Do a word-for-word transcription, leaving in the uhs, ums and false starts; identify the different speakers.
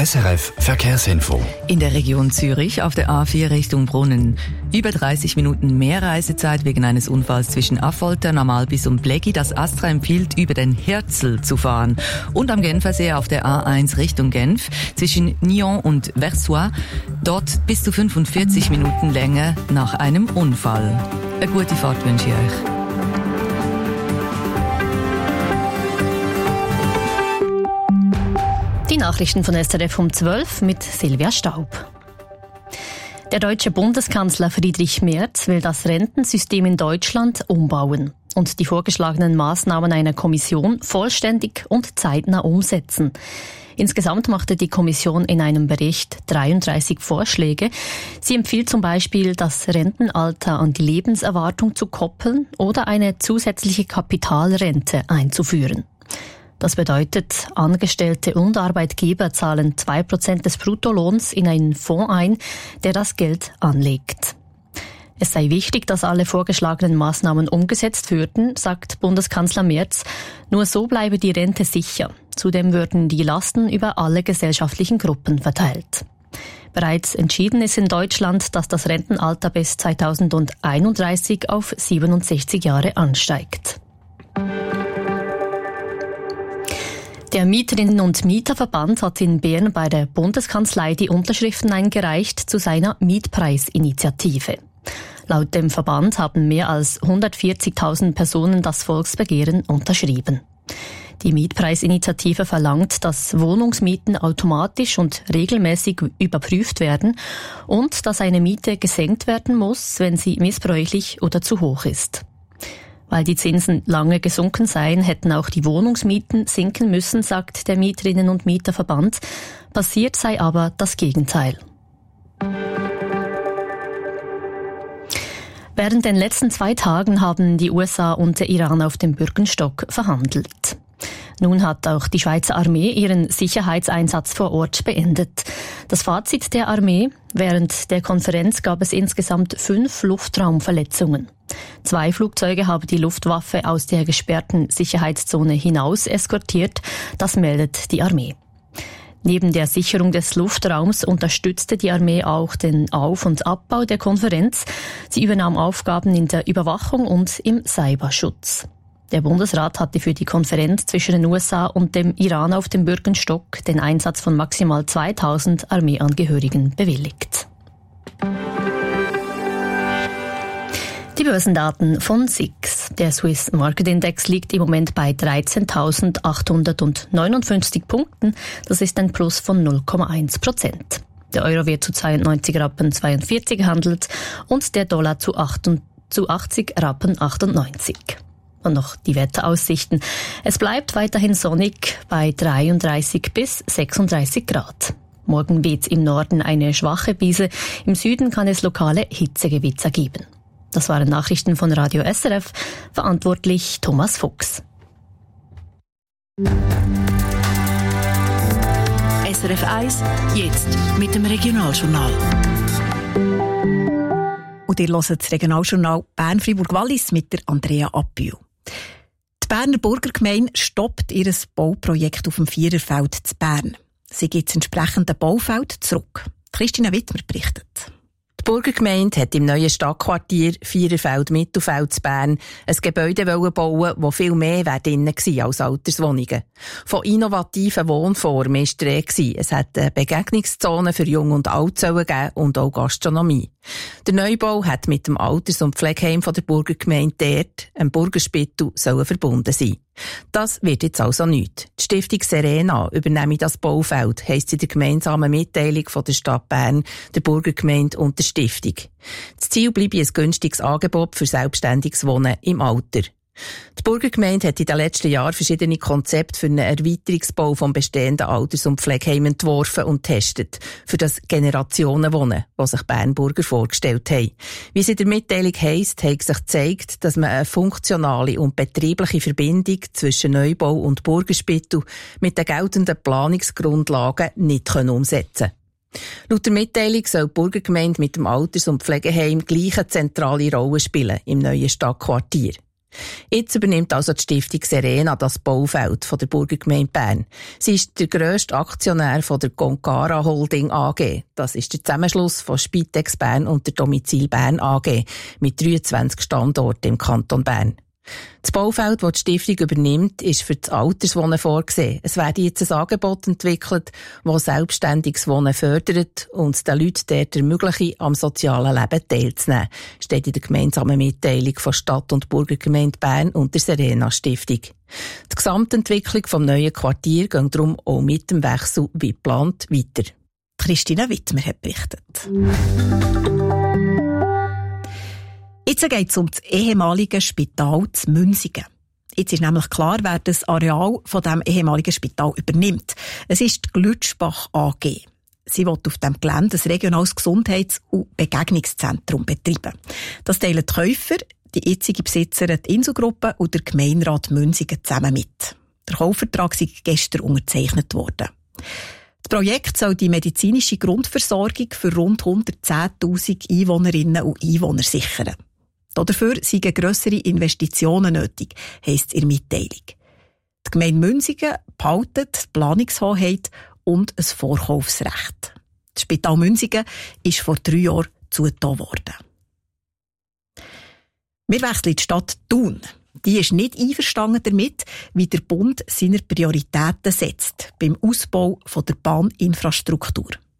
Speaker 1: S R F Verkehrsinfo.
Speaker 2: In der Region Zürich auf der A vier Richtung Brunnen. Über dreißig Minuten mehr Reisezeit wegen eines Unfalls zwischen Affoltern am Albis und Bleggi. Das Astra empfiehlt, über den Herzl zu fahren. Und am Genfersee auf der A eins Richtung Genf zwischen Nyon und Versoix. Dort bis zu fünfundvierzig Minuten länger nach einem Unfall. Eine gute Fahrt wünsche ich euch.
Speaker 3: Die Nachrichten von S R F um zwölf mit Silvia Staub. Der deutsche Bundeskanzler Friedrich Merz will das Rentensystem in Deutschland umbauen und die vorgeschlagenen Maßnahmen einer Kommission vollständig und zeitnah umsetzen. Insgesamt machte die Kommission in einem Bericht dreiunddreißig Vorschläge. Sie empfiehlt zum Beispiel, das Rentenalter an die Lebenserwartung zu koppeln oder eine zusätzliche Kapitalrente einzuführen. Das bedeutet, Angestellte und Arbeitgeber zahlen zwei Prozent des Bruttolohns in einen Fonds ein, der das Geld anlegt. Es sei wichtig, dass alle vorgeschlagenen Maßnahmen umgesetzt würden, sagt Bundeskanzler Merz. Nur so bleibe die Rente sicher. Zudem würden die Lasten über alle gesellschaftlichen Gruppen verteilt. Bereits entschieden ist in Deutschland, dass das Rentenalter bis zweitausendeinunddreißig auf siebenundsechzig Jahre ansteigt. Der Mieterinnen- und Mieterverband hat in Bern bei der Bundeskanzlei die Unterschriften eingereicht zu seiner Mietpreisinitiative. Laut dem Verband haben mehr als hundertvierzigtausend Personen das Volksbegehren unterschrieben. Die Mietpreisinitiative verlangt, dass Wohnungsmieten automatisch und regelmäßig überprüft werden und dass eine Miete gesenkt werden muss, wenn sie missbräuchlich oder zu hoch ist. Weil die Zinsen lange gesunken seien, hätten auch die Wohnungsmieten sinken müssen, sagt der Mieterinnen- und Mieterverband. Passiert sei aber das Gegenteil. Während den letzten zwei Tagen haben die U S A und der Iran auf dem Bürgenstock verhandelt. Nun hat auch die Schweizer Armee ihren Sicherheitseinsatz vor Ort beendet. Das Fazit der Armee: Während der Konferenz gab es insgesamt fünf Luftraumverletzungen. Zwei Flugzeuge haben die Luftwaffe aus der gesperrten Sicherheitszone hinaus eskortiert, das meldet die Armee. Neben der Sicherung des Luftraums unterstützte die Armee auch den Auf- und Abbau der Konferenz. Sie übernahm Aufgaben in der Überwachung und im Cyberschutz. Der Bundesrat hatte für die Konferenz zwischen den U S A und dem Iran auf dem Bürgenstock den Einsatz von maximal zweitausend Armeeangehörigen bewilligt. Die Börsendaten von S I X. Der Swiss Market Index liegt im Moment bei dreizehntausendachthundertneunundfünfzig Punkten. Das ist ein Plus von null Komma eins Prozent. Der Euro wird zu zweiundneunzig Rappen zweiundvierzig gehandelt und der Dollar zu achtzig Rappen achtundneunzig. Und noch die Wetteraussichten. Es bleibt weiterhin sonnig bei dreiunddreißig bis sechsunddreißig Grad. Morgen weht im Norden eine schwache Brise. Im Süden kann es lokale Hitzegewitzer geben. Das waren Nachrichten von Radio S R F. Verantwortlich Thomas Fuchs.
Speaker 4: S R F eins, jetzt mit dem Regionaljournal.
Speaker 5: Und ihr hört das Regionaljournal Bern-Fribourg-Wallis mit der Andrea Appühl. Die Berner Burgergemeinde stoppt ihr Bauprojekt auf dem Viererfeld zu Bern. Sie gibt das entsprechende Baufeld zurück. Christina Wittmer berichtet.
Speaker 6: Die Burgergemeinde hat im neuen Stadtquartier Viererfeld-Mittelfeld zu Bern ein Gebäude bauen, das viel mehr drin war als Alterswohnungen. Von innovativen Wohnformen war die Rede. Es hat eine Begegnungszone für Jung und Alt gegeben und auch Gastronomie. Der Neubau hat mit dem Alters- und Pflegeheim der Burgergemeinde dort, einem Burgerspital, verbunden sein. Das wird jetzt also nichts. Die Stiftung Serena übernehme das Baufeld, heisst in der gemeinsamen Mitteilung von der Stadt Bern, der Burgergemeinde und der Stiftung. Das Ziel bleibe ein günstiges Angebot für selbstständiges Wohnen im Alter. Die Burgergemeinde hat in den letzten Jahren verschiedene Konzepte für einen Erweiterungsbau vom bestehenden Alters- und Pflegeheim entworfen und testet, für das Generationenwohnen, was sich Bernburger vorgestellt haben. Wie es in der Mitteilung heisst, hat sich gezeigt, dass man eine funktionale und betriebliche Verbindung zwischen Neubau und Burgerspital mit den geltenden Planungsgrundlagen nicht umsetzen kann. Laut der Mitteilung soll die Burgergemeinde mit dem Alters- und Pflegeheim gleich eine zentrale Rolle spielen im neuen Stadtquartier. Jetzt übernimmt also die Stiftung Serena das Baufeld von der Burgergemeinde Bern. Sie ist der grösste Aktionär von der Concara Holding A G. Das ist der Zusammenschluss von Spitex Bern und der Domizil Bern A G mit dreiundzwanzig Standorten im Kanton Bern. Das Baufeld, das die Stiftung übernimmt, ist für das Alterswohnen vorgesehen. Es werde jetzt ein Angebot entwickelt, das selbstständiges Wohnen fördert und den Leuten dort ermöglicht, am sozialen Leben teilzunehmen, steht in der gemeinsamen Mitteilung von Stadt- und Burgergemeinde Bern und der Serena-Stiftung. Die Gesamtentwicklung des neuen Quartiers geht darum auch mit dem Wechsel wie geplant weiter.
Speaker 5: Christina Wittmer hat berichtet. Jetzt geht es um das ehemalige Spital zu Münsingen. Jetzt ist nämlich klar, wer das Areal von dem ehemaligen Spital übernimmt. Es ist die Glütschbach A G. Sie will auf dem Gelände ein regionales Gesundheits- und Begegnungszentrum betreiben. Das teilen die Käufer, die jetzige Besitzerin, die Inselgruppe und der Gemeinderat Münsingen zusammen mit. Der Kaufvertrag ist gestern unterzeichnet worden. Das Projekt soll die medizinische Grundversorgung für rund hundertzehntausend Einwohnerinnen und Einwohner sichern. Dafür seien grössere Investitionen nötig, heisst es in der Mitteilung. Die Gemeinde Münsingen behaltet die Planungshoheit und ein Vorkaufsrecht. Das Spital Münsingen ist vor drei Jahren zugetan worden. Wir wechseln in die Stadt Thun. Die ist nicht einverstanden damit, wie der Bund seine Prioritäten setzt beim Ausbau der Bahninfrastruktur.